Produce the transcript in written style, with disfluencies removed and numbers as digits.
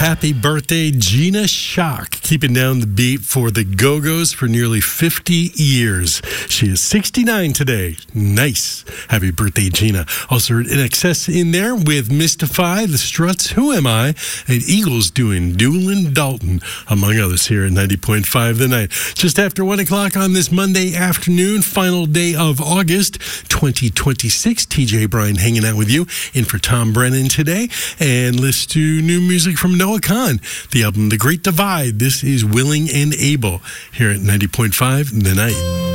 Happy birthday, Gina Shock, keeping down the beat for the Go-Go's for nearly 50 years. She is 69 today. Nice. Happy birthday, Gina. Also heard INXS in there with Mystify, The Struts, Who Am I, and Eagles doing Doolin Dalton, among others here at 90.5 The Night. Just after 1 o'clock on this Monday afternoon, final day of August 2026. TJ Bryan hanging out with you, in for Tom Brennan today, and listen to new music from Noah Kahan, the album The Great Divide. This is Willing and Able here at 90.5 The Night.